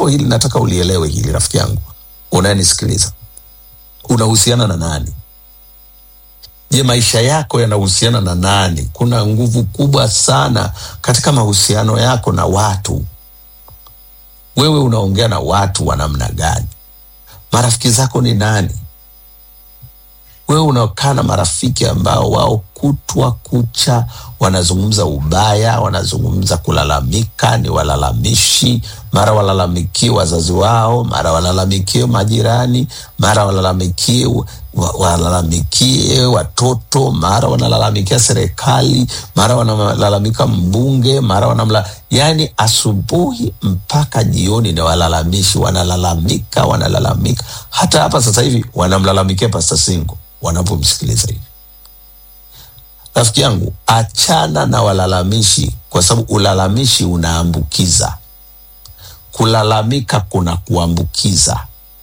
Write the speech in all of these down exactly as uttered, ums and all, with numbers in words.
jambo hili nataka ulielewe hili, rafiki yangu unayenisikiliza. Unahusiana na nani? Je, maisha yako yanahusiana na nani? Kuna nguvu kubwa sana katika mahusiano yako na watu. Wewe unaongea na watu wa namna gani? Marafiki zako ni nani? Wewe unakaa na marafiki ambao wao kutwa kucha wanazungumza ubaya, wanazungumza kulalamika, ni walalamishi, mara walalamikie wazazi wao, mara walalamikie majirani, mara walalamikie walalamikie watoto, mara wanalalamikia serikali, mara wanalalamika mbunge, mara wanamla, yani asubuhi mpaka jioni ni walalamishi, wanalalamika, wanalalamika. Hata hapa sasa hivi wanamlalamikia Pastor Singo wanapomsikiliza hivi. Rafiki yangu, achana na walalamishi, kwa sababu ulalamishi unaambukiza. Kulalamika kuna kuambukiza.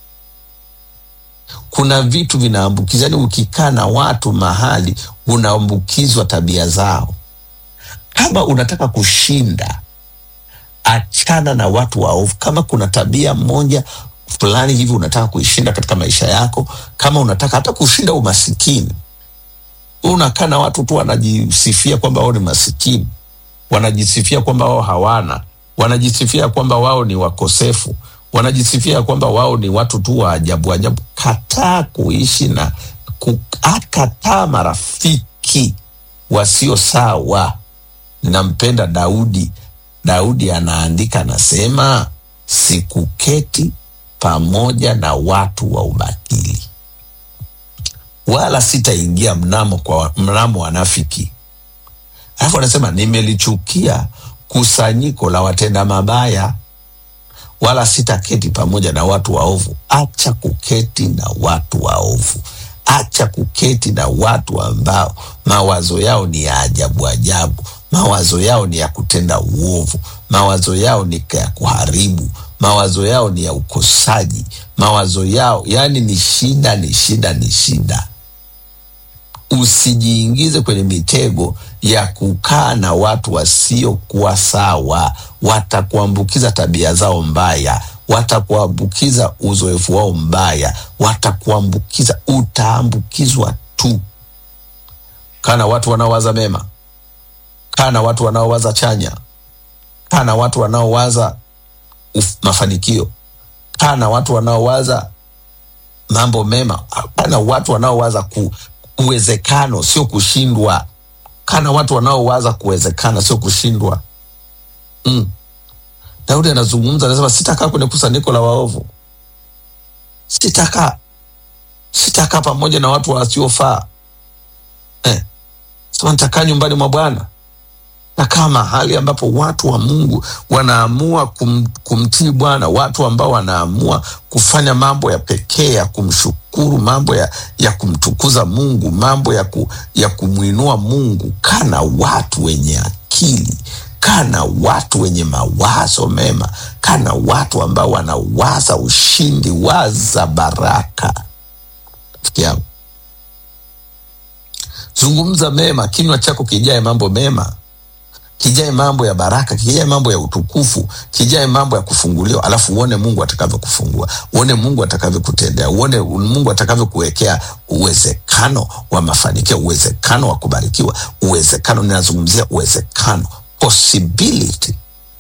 Kuna vitu vinaambukiza, yani ukikaa na watu mahali unaambukizwa tabia zao. Kama unataka kushinda, achana na watu waovu. Kama kuna tabia moja fulani hivi unataka kuishinda katika maisha yako, kama unataka hata kushinda umasikini, unakaa na watu tu wanajisifia kwamba wao ni masikini, wanajisifia kwamba wao hawana, wanajisifia kwamba wao ni wakosefu, wanajisifia kwamba wao ni watu tu wa ajabu ajabu. Kataa kuishi na kataa marafiki wasio sawa. Ninampenda Daudi. Daudi anaandika, anasema, sikuketi pamoja na watu wa ubatili, wala sitaingia mnamo kwa mnamo wanafiki. Alafu anasema, nimelichukia kusanyiko la watenda mabaya, wala sitaketi pamoja na watu waovu. Acha kuketi na watu waovu. Acha kuketi na watu ambao mawazo yao ni ya ajabu ajabu. Mawazo yao ni ya kutenda uovu. Mawazo yao ni ya kuharibu. Mawazo yao ni ya ukosaji. Mawazo yao yani ni shida, ni shida, ni shida. Usijiingize kwenye mitego ya kukaa na watu wasio kuwa sawa. Watakuambukiza tabia zao mbaya, watakuambukiza uzoefu wao mbaya, watakuambukiza, utaambukizwa tu. Kana watu wanaowaza mema, kana watu wanaowaza chanya, kana watu wanaowaza mafanikio, kana watu wanaowaza mambo mema, kana watu wanaowaza ku uwezekano sio kushindwa. Kana watu wanaowaza kuwezekana sio kushindwa. Mm. Daudi anazungumza, anasema, sitakaa kwenye kusanyiko la waovu. Sitakaa. Sitakaa pamoja na watu wasiofaa. Eh. Sema nitakaa nyumbani mwa Bwana. Nakaa mahali ambapo watu wa Mungu wanaamua kum, kumtii Bwana, watu ambao wanaamua kufanya mambo ya pekee ya kumshukuru, mambo ya, ya kumtukuza Mungu, mambo ya, ku, ya kumuinua Mungu. Kana watu wenye akili, kana watu wenye mawazo mema, kana watu ambao wanawaza ushindi, waza baraka. Fikia, zungumza mema, kinywa chako kijae mambo mema, kijae mambo ya baraka, kijae mambo ya utukufu, kijae mambo ya kufunguliwa. Alafu uone Mungu atakavyo kufungua, uone Mungu atakavyo kutendea, uone Mungu atakavyo kuwekea uwezekano wa mafanikio, uwezekano wa kubarikiwa, uwezekano, ninazungumzia uwezekano, possibility.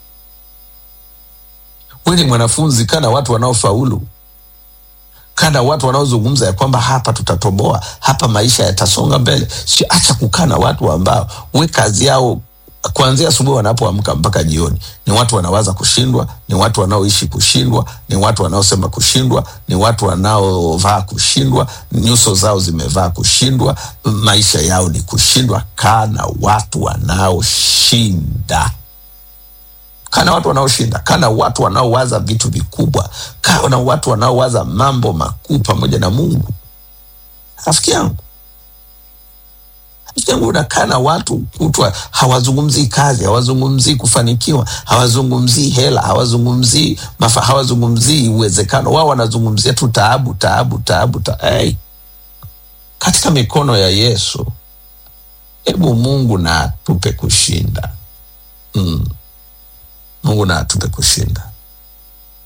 Wewe ni mwanafunzi, kana watu wanaofaulu, kana watu wanaozungumza ya kwamba hapa tutatoboa, hapa maisha yatasonga mbele. Si acha kukaa na watu ambao we kazi yao kuanzia asubuhi wanapoamka mpaka jioni ni watu wanawaza kushindwa, ni watu wanaoishi kushindwa, ni watu wanaosema kushindwa, ni watu wanaovaa kushindwa, nyuso zao zimevaa kushindwa, maisha yao ni kushindwa. Kana watu wanaoshinda, kana watu wanaoshinda, kana watu wanaowaza vitu vikubwa, kana watu wanaowaza mambo makuu pamoja na Mungu. Rafiki yangu, Jangu unakaa na watu kutwa hawazungumzii kazi, hawazungumzii kufanikiwa, hawazungumzii hela, hawazungumzii mafa, hawazungumzii uwezekano. Wao wanazungumzia tu taabu, taabu, taabu, taabu. Hey. Katika mikono ya Yesu, hebu Mungu na atupe kushinda. Mm. Mungu na atupe kushinda.